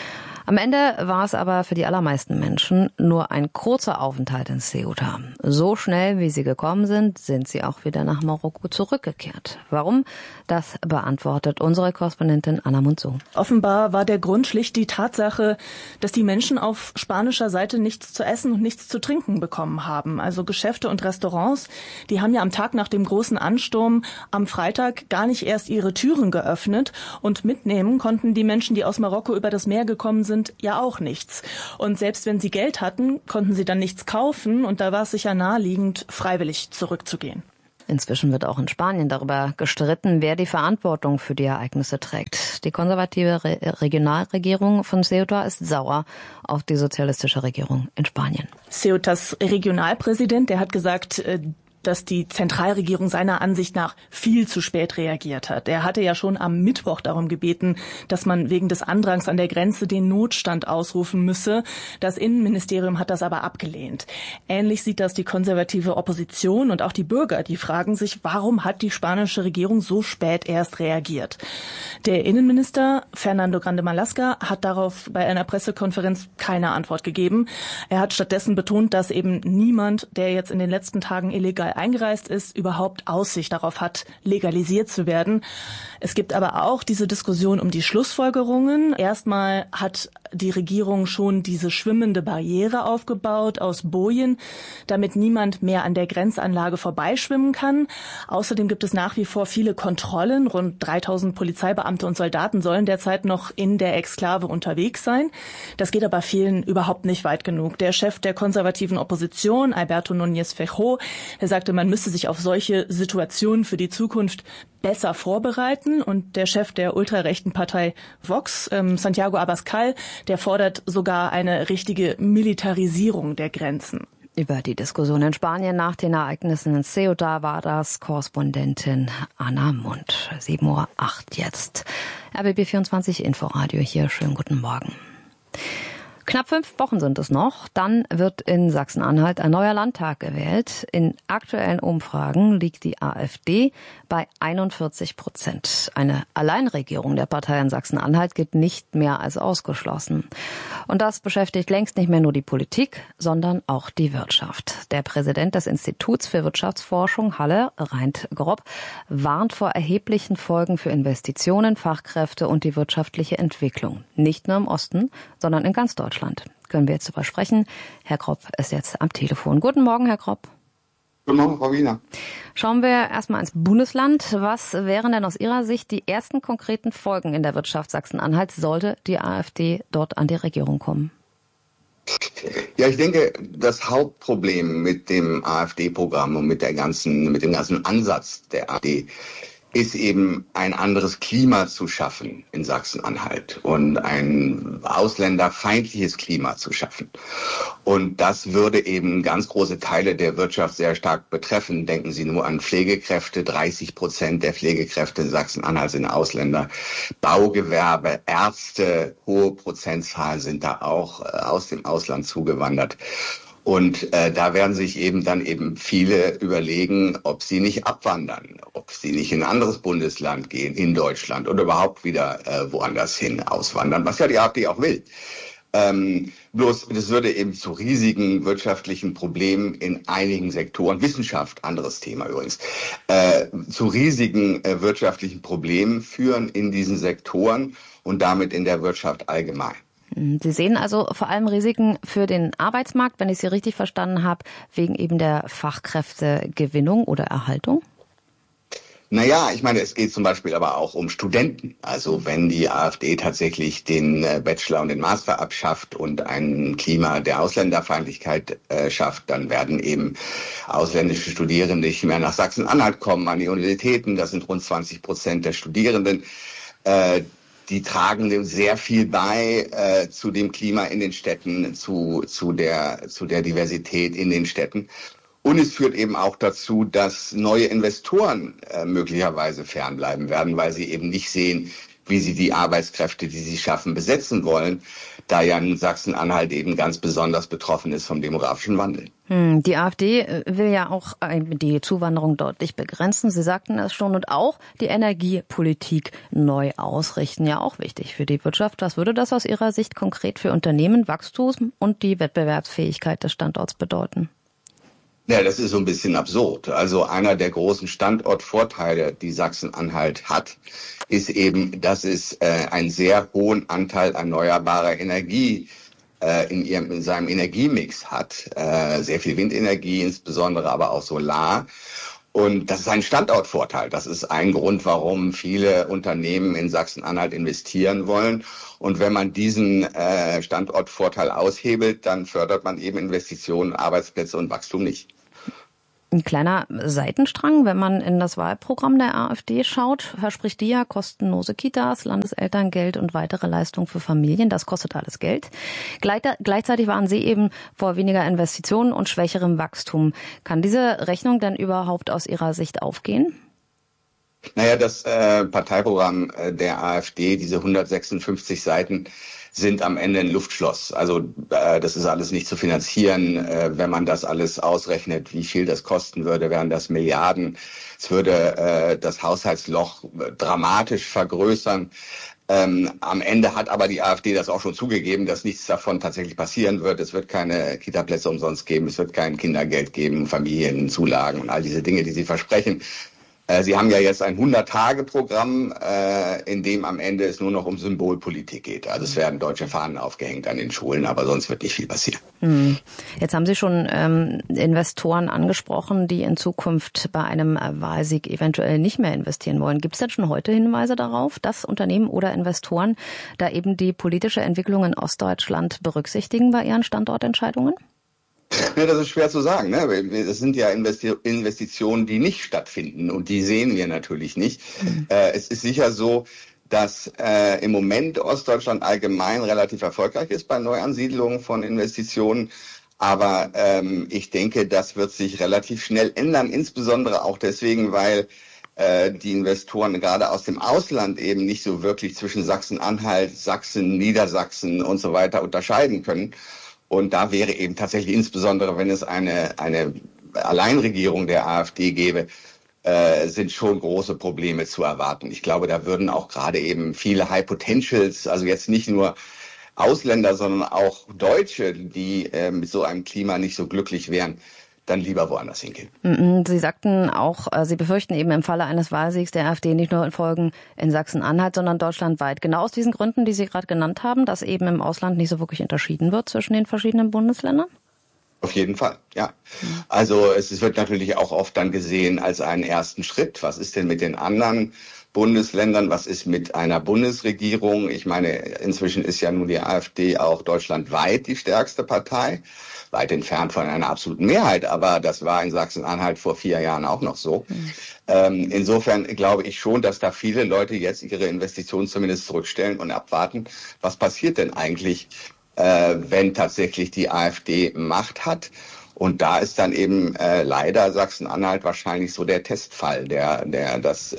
Am Ende war es aber für die allermeisten Menschen nur ein kurzer Aufenthalt in Ceuta. So schnell, wie sie gekommen sind, sind sie auch wieder nach Marokko zurückgekehrt. Warum? Das beantwortet unsere Korrespondentin Anna Munzo. Offenbar war der Grund schlicht die Tatsache, dass die Menschen auf spanischer Seite nichts zu essen und nichts zu trinken bekommen haben. Also Geschäfte und Restaurants, die haben ja am Tag nach dem großen Ansturm am Freitag gar nicht erst ihre Türen geöffnet, und mitnehmen konnten die Menschen, die aus Marokko über das Meer gekommen sind, ja auch nichts. Und selbst wenn sie Geld hatten, konnten sie dann nichts kaufen, und da war es sicher naheliegend, freiwillig zurückzugehen. Inzwischen wird auch in Spanien darüber gestritten, wer die Verantwortung für die Ereignisse trägt. Die konservative Regionalregierung von Ceuta ist sauer auf die sozialistische Regierung in Spanien. Ceutas Regionalpräsident, der hat gesagt, dass die Zentralregierung seiner Ansicht nach viel zu spät reagiert hat. Er hatte ja schon am Mittwoch darum gebeten, dass man wegen des Andrangs an der Grenze den Notstand ausrufen müsse. Das Innenministerium hat das aber abgelehnt. Ähnlich sieht das die konservative Opposition und auch die Bürger. Die fragen sich, warum hat die spanische Regierung so spät erst reagiert? Der Innenminister Fernando Grande Marlaska hat darauf bei einer Pressekonferenz keine Antwort gegeben. Er hat stattdessen betont, dass eben niemand, der jetzt in den letzten Tagen illegal eingereist ist, überhaupt Aussicht darauf hat, legalisiert zu werden. Es gibt aber auch diese Diskussion um die Schlussfolgerungen. Erstmal hat die Regierung schon diese schwimmende Barriere aufgebaut aus Bojen, damit niemand mehr an der Grenzanlage vorbeischwimmen kann. Außerdem gibt es nach wie vor viele Kontrollen. Rund 3000 Polizeibeamte und Soldaten sollen derzeit noch in der Exklave unterwegs sein. Das geht aber vielen überhaupt nicht weit genug. Der Chef der konservativen Opposition, Alberto Núñez Feijóo, der sagte, man müsste sich auf solche Situationen für die Zukunft besser vorbereiten. Und der Chef der ultrarechten Partei Vox, Santiago Abascal, der fordert sogar eine richtige Militarisierung der Grenzen. Über die Diskussion in Spanien nach den Ereignissen in Ceuta war das Korrespondentin Anna Mund. 7:08 Uhr jetzt. RBB24 Inforadio hier. Schönen guten Morgen. Knapp 5 Wochen sind es noch, dann wird in Sachsen-Anhalt ein neuer Landtag gewählt. In aktuellen Umfragen liegt die AfD bei 41%. Eine Alleinregierung der Partei in Sachsen-Anhalt gilt nicht mehr als ausgeschlossen. Und das beschäftigt längst nicht mehr nur die Politik, sondern auch die Wirtschaft. Der Präsident des Instituts für Wirtschaftsforschung Halle, Reint Grob, warnt vor erheblichen Folgen für Investitionen, Fachkräfte und die wirtschaftliche Entwicklung. Nicht nur im Osten, sondern in ganz Deutschland. Können wir jetzt darüber sprechen. Herr Grob ist jetzt am Telefon. Guten Morgen, Herr Grob. Guten Morgen, Frau Wiener. Schauen wir erstmal ins Bundesland. Was wären denn aus Ihrer Sicht die ersten konkreten Folgen in der Wirtschaft Sachsen-Anhalts, sollte die AfD dort an die Regierung kommen? Ja, ich denke, das Hauptproblem mit dem AfD-Programm und mit dem ganzen Ansatz der AfD ist eben ein anderes Klima zu schaffen in Sachsen-Anhalt und ein ausländerfeindliches Klima zu schaffen. Und das würde eben ganz große Teile der Wirtschaft sehr stark betreffen. Denken Sie nur an Pflegekräfte. 30% der Pflegekräfte in Sachsen-Anhalt sind Ausländer. Baugewerbe, Ärzte, hohe Prozentzahlen sind da auch aus dem Ausland zugewandert. Und da werden sich dann viele überlegen, ob sie nicht abwandern, ob sie nicht in ein anderes Bundesland gehen, in Deutschland oder überhaupt wieder woanders hin auswandern, was ja die AfD auch will. Bloß das würde eben zu riesigen wirtschaftlichen Problemen in einigen Sektoren, Wissenschaft, anderes Thema übrigens, zu riesigen wirtschaftlichen Problemen führen in diesen Sektoren und damit in der Wirtschaft allgemein. Sie sehen also vor allem Risiken für den Arbeitsmarkt, wenn ich Sie richtig verstanden habe, wegen eben der Fachkräftegewinnung oder Erhaltung? Naja, ich meine, es geht zum Beispiel aber auch um Studenten. Also wenn die AfD tatsächlich den Bachelor und den Master abschafft und ein Klima der Ausländerfeindlichkeit schafft, dann werden eben ausländische Studierende nicht mehr nach Sachsen-Anhalt kommen, an die Universitäten. Das sind rund 20% der Studierenden. Die tragen dem sehr viel bei zu dem Klima in den Städten, zu der Diversität in den Städten. Und es führt eben auch dazu, dass neue Investoren möglicherweise fernbleiben werden, weil sie eben nicht sehen, wie sie die Arbeitskräfte, die sie schaffen, besetzen wollen, da ja in Sachsen-Anhalt eben ganz besonders betroffen ist vom demografischen Wandel. Die AfD will ja auch die Zuwanderung deutlich begrenzen. Sie sagten es schon, und auch die Energiepolitik neu ausrichten. Ja, auch wichtig für die Wirtschaft. Was würde das aus Ihrer Sicht konkret für Unternehmen, Wachstum und die Wettbewerbsfähigkeit des Standorts bedeuten? Ja, das ist so ein bisschen absurd. Also einer der großen Standortvorteile, die Sachsen-Anhalt hat, ist eben, dass es einen sehr hohen Anteil erneuerbarer Energie in seinem Energiemix hat. Sehr viel Windenergie, insbesondere aber auch Solar. Und das ist ein Standortvorteil. Das ist ein Grund, warum viele Unternehmen in Sachsen-Anhalt investieren wollen. Und wenn man diesen Standortvorteil aushebelt, dann fördert man eben Investitionen, Arbeitsplätze und Wachstum nicht. Ein kleiner Seitenstrang, wenn man in das Wahlprogramm der AfD schaut, verspricht die ja kostenlose Kitas, Landeselterngeld und weitere Leistungen für Familien. Das kostet alles Geld. Gleichzeitig waren sie eben vor weniger Investitionen und schwächerem Wachstum. Kann diese Rechnung denn überhaupt aus Ihrer Sicht aufgehen? Naja, das Parteiprogramm der AfD, diese 156 Seiten, sind am Ende ein Luftschloss. Also das ist alles nicht zu finanzieren. Wenn man das alles ausrechnet, wie viel das kosten würde, wären das Milliarden. Es würde das Haushaltsloch dramatisch vergrößern. Am Ende hat aber die AfD das auch schon zugegeben, dass nichts davon tatsächlich passieren wird. Es wird keine Kitaplätze umsonst geben, es wird kein Kindergeld geben, Familienzulagen und all diese Dinge, die sie versprechen. Sie haben ja jetzt ein 100-Tage-Programm, in dem am Ende es nur noch um Symbolpolitik geht. Also es werden deutsche Fahnen aufgehängt an den Schulen, aber sonst wird nicht viel passieren. Jetzt haben Sie schon Investoren angesprochen, die in Zukunft bei einem Wahlsieg eventuell nicht mehr investieren wollen. Gibt es denn schon heute Hinweise darauf, dass Unternehmen oder Investoren da eben die politische Entwicklung in Ostdeutschland berücksichtigen bei ihren Standortentscheidungen? Ja, das ist schwer zu sagen. Ne? Das sind ja Investitionen, die nicht stattfinden und die sehen wir natürlich nicht. Es ist sicher so, dass im Moment Ostdeutschland allgemein relativ erfolgreich ist bei Neuansiedlungen von Investitionen. Aber ich denke, das wird sich relativ schnell ändern, insbesondere auch deswegen, weil die Investoren gerade aus dem Ausland eben nicht so wirklich zwischen Sachsen-Anhalt, Sachsen, Niedersachsen und so weiter unterscheiden können. Und da wäre eben tatsächlich, insbesondere wenn es eine Alleinregierung der AfD gäbe, sind schon große Probleme zu erwarten. Ich glaube, da würden auch gerade eben viele High Potentials, also jetzt nicht nur Ausländer, sondern auch Deutsche, die mit so einem Klima nicht so glücklich wären, dann lieber woanders hingehen. Sie sagten auch, Sie befürchten eben im Falle eines Wahlsiegs der AfD nicht nur Folgen in Sachsen-Anhalt, sondern deutschlandweit. Genau aus diesen Gründen, die Sie gerade genannt haben, dass eben im Ausland nicht so wirklich unterschieden wird zwischen den verschiedenen Bundesländern? Auf jeden Fall, ja. Also es wird natürlich auch oft dann gesehen als einen ersten Schritt. Was ist denn mit den anderen Bundesländern? Was ist mit einer Bundesregierung? Ich meine, inzwischen ist ja nun die AfD auch deutschlandweit die stärkste Partei. Weit entfernt von einer absoluten Mehrheit, aber das war in Sachsen-Anhalt vor 4 Jahren auch noch so. Insofern glaube ich schon, dass da viele Leute jetzt ihre Investitionen zumindest zurückstellen und abwarten, was passiert denn eigentlich, wenn tatsächlich die AfD Macht hat. Und da ist dann eben leider Sachsen-Anhalt wahrscheinlich so der Testfall, das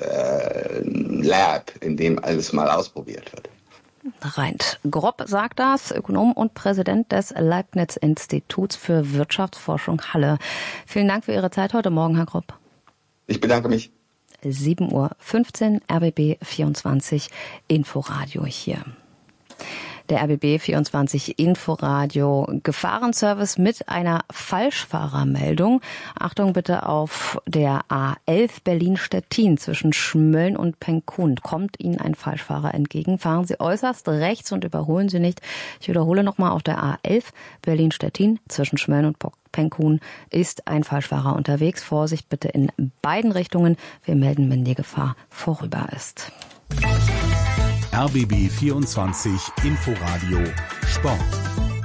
Lab, in dem alles mal ausprobiert wird. Reint Grob sagt das, Ökonom und Präsident des Leibniz-Instituts für Wirtschaftsforschung Halle. Vielen Dank für Ihre Zeit heute Morgen, Herr Grob. Ich bedanke mich. 7:15 Uhr, RBB 24 Inforadio hier. Der RBB 24 Inforadio Gefahrenservice mit einer Falschfahrermeldung. Achtung bitte, auf der A11 Berlin-Stettin zwischen Schmölln und Penkun kommt Ihnen ein Falschfahrer entgegen. Fahren Sie äußerst rechts und überholen Sie nicht. Ich wiederhole nochmal, auf der A11 Berlin-Stettin zwischen Schmölln und Penkun ist ein Falschfahrer unterwegs. Vorsicht bitte in beiden Richtungen. Wir melden, wenn die Gefahr vorüber ist. RBB 24 Inforadio Sport.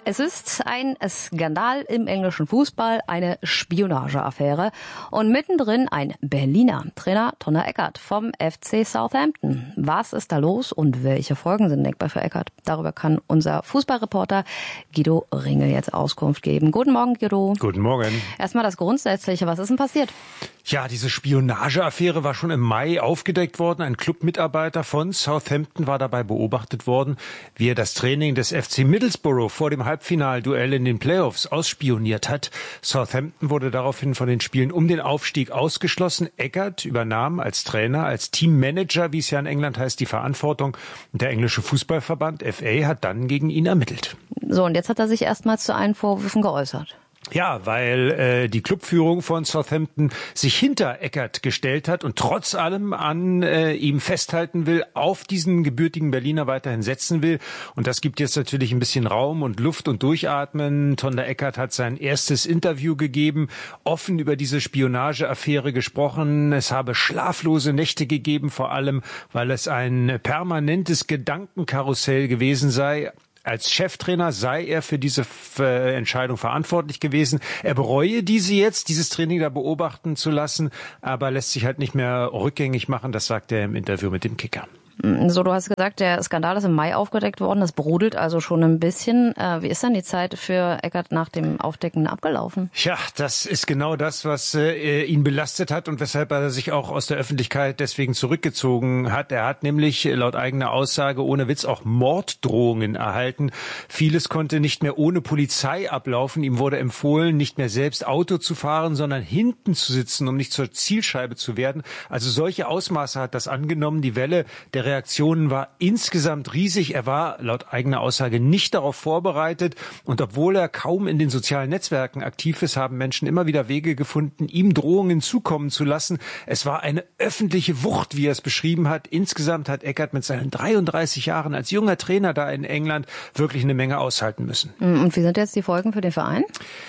Es ist ein Skandal im englischen Fußball, eine Spionageaffäre und mittendrin ein Berliner Trainer Tonda Eckert vom FC Southampton. Was ist da los und welche Folgen sind denkbar für Eckert? Darüber kann unser Fußballreporter Guido Ringel jetzt Auskunft geben. Guten Morgen, Guido. Guten Morgen. Erstmal das Grundsätzliche. Was ist denn passiert? Ja, diese Spionageaffäre war schon im Mai aufgedeckt worden. Ein Clubmitarbeiter von Southampton war dabei beobachtet worden, wie er das Training des FC Middlesbrough vor dem Halbfinalduell in den Playoffs ausspioniert hat. Southampton wurde daraufhin von den Spielen um den Aufstieg ausgeschlossen. Eckert übernahm als Trainer, als Teammanager, wie es ja in England heißt, die Verantwortung. Und der englische Fußballverband FA hat dann gegen ihn ermittelt. So, und jetzt hat er sich erstmals zu allen Vorwürfen geäußert. Ja, weil die Clubführung von Southampton sich hinter Eckert gestellt hat und trotz allem an ihm festhalten will, auf diesen gebürtigen Berliner weiterhin setzen will. Und das gibt jetzt natürlich ein bisschen Raum und Luft und Durchatmen. Tonda Eckert hat sein erstes Interview gegeben, offen über diese Spionageaffäre gesprochen. Es habe schlaflose Nächte gegeben, vor allem, weil es ein permanentes Gedankenkarussell gewesen sei. Als Cheftrainer sei er für diese Entscheidung verantwortlich gewesen. Er bereue dieses Training da beobachten zu lassen, aber lässt sich halt nicht mehr rückgängig machen. Das sagt er im Interview mit dem Kicker. So, du hast gesagt, der Skandal ist im Mai aufgedeckt worden. Das brodelt also schon ein bisschen. Wie ist dann die Zeit für Eckert nach dem Aufdecken abgelaufen? Ja, das ist genau das, was ihn belastet hat und weshalb er sich auch aus der Öffentlichkeit deswegen zurückgezogen hat. Er hat nämlich laut eigener Aussage ohne Witz auch Morddrohungen erhalten. Vieles konnte nicht mehr ohne Polizei ablaufen. Ihm wurde empfohlen, nicht mehr selbst Auto zu fahren, sondern hinten zu sitzen, um nicht zur Zielscheibe zu werden. Also solche Ausmaße hat das angenommen. Die Welle der Reaktionen war insgesamt riesig. Er war laut eigener Aussage nicht darauf vorbereitet. Und obwohl er kaum in den sozialen Netzwerken aktiv ist, haben Menschen immer wieder Wege gefunden, ihm Drohungen zukommen zu lassen. Es war eine öffentliche Wucht, wie er es beschrieben hat. Insgesamt hat Eckert mit seinen 33 Jahren als junger Trainer da in England wirklich eine Menge aushalten müssen. Und wie sind jetzt die Folgen für den Verein?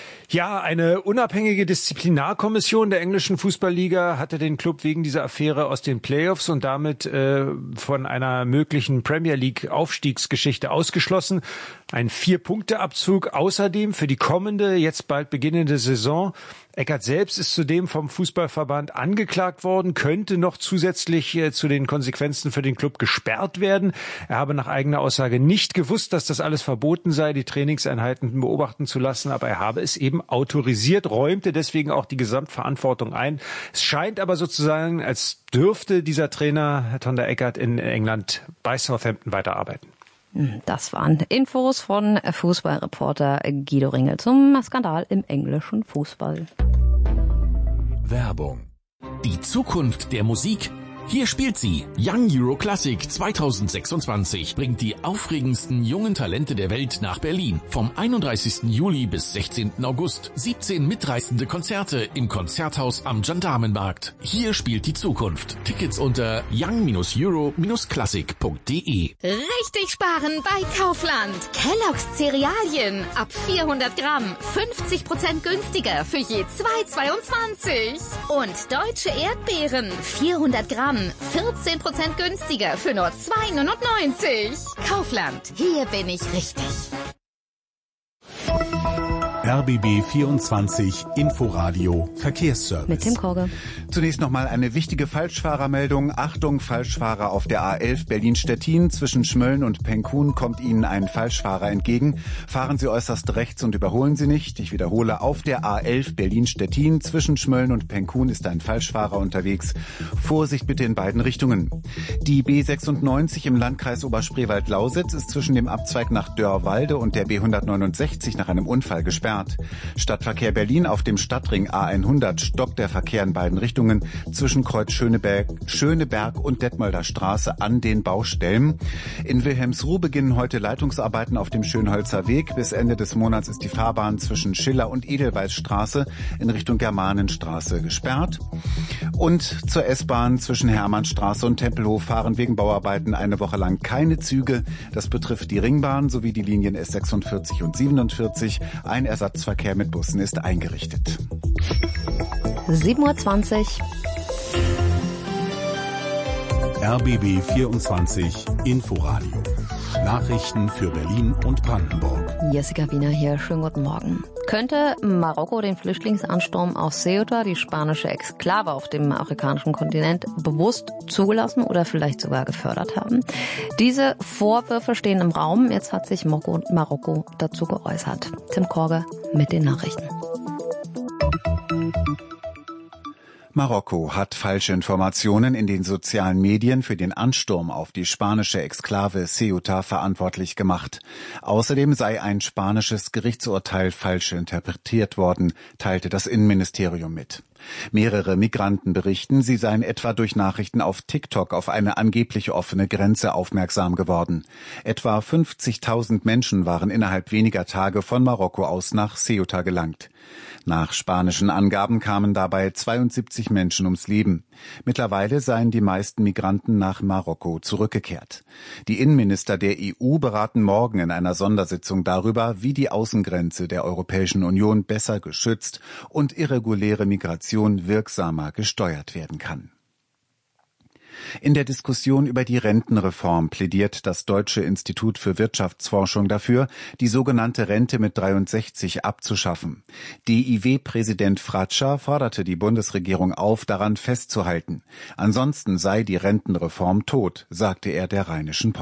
Ja, eine unabhängige Disziplinarkommission der englischen Fußballliga hatte den Club wegen dieser Affäre aus den Playoffs und damit von einer möglichen Premier League Aufstiegsgeschichte ausgeschlossen. Ein 4-Punkte-Abzug außerdem für die kommende, jetzt bald beginnende Saison. Eckert selbst ist zudem vom Fußballverband angeklagt worden, könnte noch zusätzlich zu den Konsequenzen für den Club gesperrt werden. Er habe nach eigener Aussage nicht gewusst, dass das alles verboten sei, die Trainingseinheiten beobachten zu lassen, aber er habe es eben autorisiert, räumte deswegen auch die Gesamtverantwortung ein. Es scheint aber sozusagen, als dürfte dieser Trainer, Herr Tonda Eckert, in England bei Southampton weiterarbeiten. Das waren Infos von Fußballreporter Guido Ringel zum Skandal im englischen Fußball. Werbung. Die Zukunft der Musik. Hier spielt sie. Young Euro Classic 2026 bringt die aufregendsten jungen Talente der Welt nach Berlin. Vom 31. Juli bis 16. August. 17 mitreißende Konzerte im Konzerthaus am Gendarmenmarkt. Hier spielt die Zukunft. Tickets unter young-euro-classic.de. Richtig sparen bei Kaufland. Kellogg's Cerealien ab 400 Gramm 50% günstiger für je 2,22. Und deutsche Erdbeeren 400 Gramm 14% günstiger für nur 2,99. Kaufland, hier bin ich richtig. RBB 24 Inforadio Verkehrsservice. Mit Tim Korge. Zunächst nochmal eine wichtige Falschfahrermeldung. Achtung, Falschfahrer auf der A11 Berlin-Stettin. Zwischen Schmölln und Penkun kommt Ihnen ein Falschfahrer entgegen. Fahren Sie äußerst rechts und überholen Sie nicht. Ich wiederhole, auf der A11 Berlin-Stettin. Zwischen Schmölln und Penkun ist ein Falschfahrer unterwegs. Vorsicht bitte in beiden Richtungen. Die B96 im Landkreis Oberspreewald-Lausitz ist zwischen dem Abzweig nach Dörrwalde und der B169 nach einem Unfall gesperrt. Stadtverkehr Berlin auf dem Stadtring A100 stockt der Verkehr in beiden Richtungen zwischen Kreuz Schöneberg und Detmolder Straße an den Baustellen. In Wilhelmsruh beginnen heute Leitungsarbeiten auf dem Schönholzer Weg. Bis Ende des Monats ist die Fahrbahn zwischen Schiller und Edelweißstraße in Richtung Germanenstraße gesperrt. Und zur S-Bahn zwischen Hermannstraße und Tempelhof fahren wegen Bauarbeiten eine Woche lang keine Züge. Das betrifft die Ringbahn sowie die Linien S46 und 47. Ein Ersatzverkehr mit Bussen ist eingerichtet. 7:20 Uhr. RBB 24 Inforadio. Nachrichten für Berlin und Brandenburg. Jessica Wiener hier, schönen guten Morgen. Könnte Marokko den Flüchtlingsansturm auf Ceuta, die spanische Exklave auf dem afrikanischen Kontinent, bewusst zugelassen oder vielleicht sogar gefördert haben? Diese Vorwürfe stehen im Raum. Jetzt hat sich Marokko dazu geäußert. Tim Korge mit den Nachrichten. Marokko hat falsche Informationen in den sozialen Medien für den Ansturm auf die spanische Exklave Ceuta verantwortlich gemacht. Außerdem sei ein spanisches Gerichtsurteil falsch interpretiert worden, teilte das Innenministerium mit. Mehrere Migranten berichten, sie seien etwa durch Nachrichten auf TikTok auf eine angeblich offene Grenze aufmerksam geworden. Etwa 50.000 Menschen waren innerhalb weniger Tage von Marokko aus nach Ceuta gelangt. Nach spanischen Angaben kamen dabei 72 Menschen ums Leben. Mittlerweile seien die meisten Migranten nach Marokko zurückgekehrt. Die Innenminister der EU beraten morgen in einer Sondersitzung darüber, wie die Außengrenze der Europäischen Union besser geschützt und irreguläre Migration wirksamer gesteuert werden kann. In der Diskussion über die Rentenreform plädiert das Deutsche Institut für Wirtschaftsforschung dafür, die sogenannte Rente mit 63 abzuschaffen. DIW-Präsident Fratscher forderte die Bundesregierung auf, daran festzuhalten. Ansonsten sei die Rentenreform tot, sagte er der Rheinischen Post.